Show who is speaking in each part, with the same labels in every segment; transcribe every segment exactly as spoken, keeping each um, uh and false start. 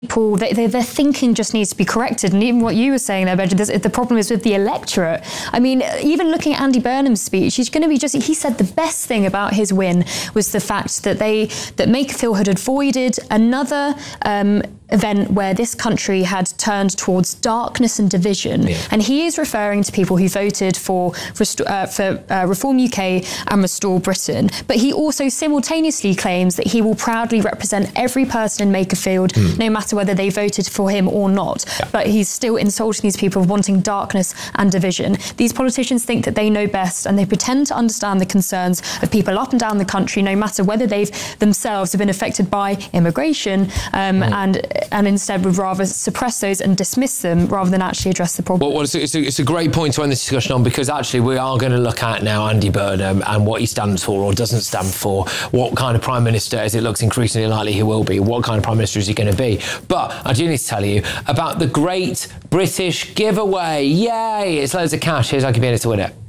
Speaker 1: People, they, they, their thinking just needs to be corrected. And even what you were saying there, Benji, the problem is with the electorate. I mean, even looking at Andy Burnham's speech, he's going to be just, he said the best thing about his win was the fact that they, that Makerfield had avoided another um, event where this country had turned towards darkness and division. Yeah. And he is referring to people who voted for, uh, for uh, Reform U K and Restore Britain. But he also simultaneously claims that he will proudly represent every person in Makerfield, mm. no matter whether they voted for him or not. Yeah. But he's still insulting these people, wanting darkness and division. These politicians think that they know best, and they pretend to understand the concerns of people up and down the country, no matter whether they've themselves have been affected by immigration, um, mm. and and instead would rather suppress those and dismiss them rather than actually address the problem.
Speaker 2: Well, well it's, a, it's, a, it's a great point to end this discussion on, because actually we are going to look at now Andy Burnham and what he stands for or doesn't stand for, what kind of Prime Minister, as it looks increasingly likely he will be, what kind of Prime Minister is he going to be. But I do need to tell you about the Great British Giveaway. Yay! It's loads of cash. Here's how you can be in it to win it.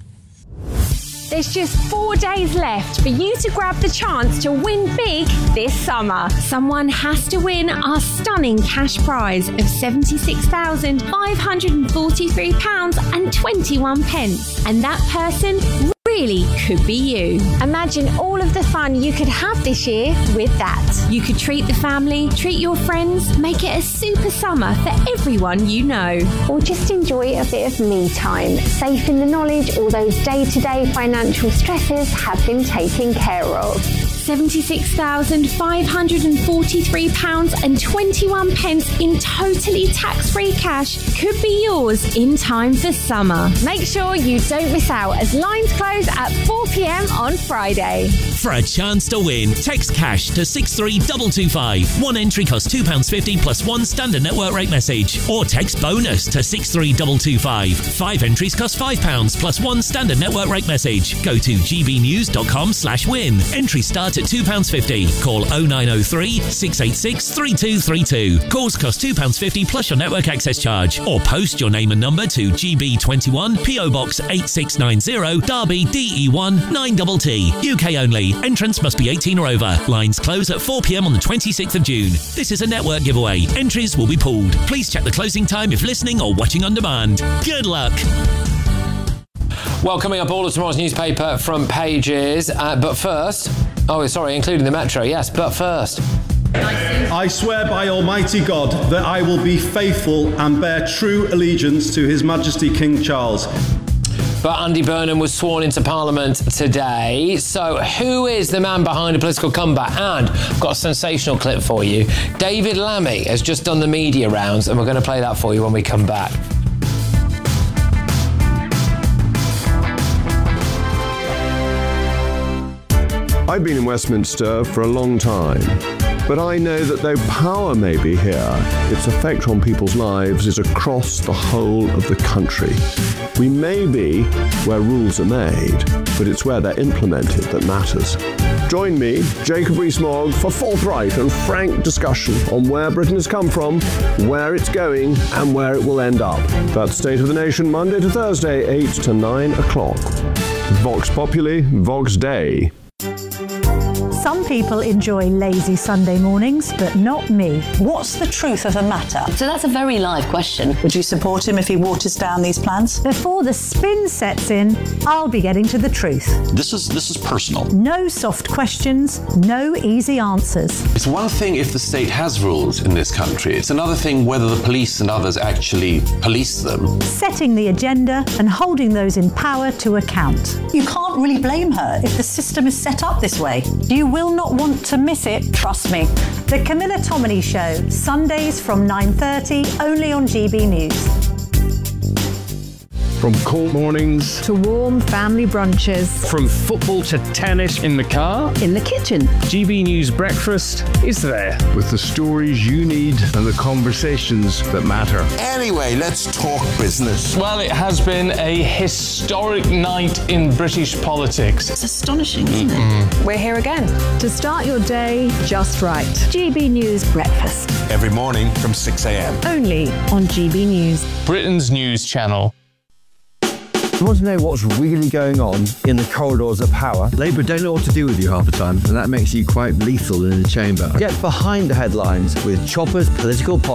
Speaker 3: There's just four days left for you to grab the chance to win big this summer. Someone has to win our stunning cash prize of seventy-six thousand five hundred forty-three pounds and twenty-one pence. And that person really could be you. Imagine all of the fun you could have this year with that. You could treat the family, treat your friends, make it a super summer for everyone you know.
Speaker 4: Or just enjoy a bit of me time, safe in the knowledge all those day-to-day financial stresses have been taken care of.
Speaker 3: seventy-six thousand five hundred forty-three pounds and twenty-one pence in totally tax-free cash could be yours in time for summer. Make sure you don't miss out, as lines close at four p m on Friday.
Speaker 5: For a chance to win, text cash to six three two two five. One entry costs two pounds fifty plus one standard network rate message. Or text bonus to six three two two five. Five entries cost five pounds plus one standard network rate message. Go to gbnews.com slash win. Entry start at two pounds fifty. Call oh nine oh three, six eight six, three two three two. Calls cost two pounds fifty plus your network access charge. Or post your name and number to G B twenty-one, P O Box eight six nine zero, Derby, D E one nine T T. U K only. Entrance must be eighteen or over. Lines close at four p m on the twenty-sixth of June. This is a network giveaway. Entries will be pulled. Please check the closing time if listening or watching on demand. Good luck.
Speaker 2: Well, coming up, all of tomorrow's newspaper front pages. Uh, but first... Oh, sorry, including the Metro. Yes, but first...
Speaker 6: I swear by Almighty God that I will be faithful and bear true allegiance to His Majesty King Charles.
Speaker 2: But Andy Burnham was sworn into Parliament today. So who is the man behind a political comeback? And I've got a sensational clip for you. David Lammy has just done the media rounds, and we're going to play that for you when we come back.
Speaker 7: I've been in Westminster for a long time, but I know that though power may be here, its effect on people's lives is across the whole of the country. We may be where rules are made, but it's where they're implemented that matters. Join me, Jacob Rees-Mogg, for forthright and frank discussion on where Britain has come from, where it's going, and where it will end up. That's State of the Nation, Monday to Thursday, eight to nine o'clock. Vox Populi, Vox Dei.
Speaker 8: Some people enjoy lazy Sunday mornings, but not me.
Speaker 9: What's the truth of the matter?
Speaker 10: So that's a very live question.
Speaker 9: Would you support him if he waters down these plans?
Speaker 8: Before the spin sets in, I'll be getting to the truth.
Speaker 11: This is this is personal.
Speaker 8: No soft questions, no easy answers.
Speaker 11: It's one thing if the state has rules in this country. It's another thing whether the police and others actually police them.
Speaker 8: Setting the agenda and holding those in power to account.
Speaker 9: You can't really blame her if the system is set up this way. You will not want to miss it, trust me.
Speaker 8: The Camilla Tominey Show, Sundays from nine thirty, only on G B News.
Speaker 12: From cold mornings
Speaker 8: to warm family brunches.
Speaker 12: From football to tennis in the car.
Speaker 8: In the kitchen.
Speaker 12: G B News Breakfast is there. With the stories you need and the conversations that matter.
Speaker 13: Anyway, let's talk business.
Speaker 14: Well, it has been a historic night in British politics.
Speaker 10: It's astonishing, isn't
Speaker 14: mm-hmm.
Speaker 10: it?
Speaker 3: We're here again.
Speaker 8: To start your day just right. G B News Breakfast.
Speaker 13: Every morning from six a m.
Speaker 8: Only on G B News.
Speaker 14: Britain's news channel.
Speaker 15: You want to know what's really going on in the corridors of power?
Speaker 12: Labour don't know what to do with you half the time, and that makes you quite lethal in the chamber.
Speaker 15: Get behind the headlines with Chopper's political podcast.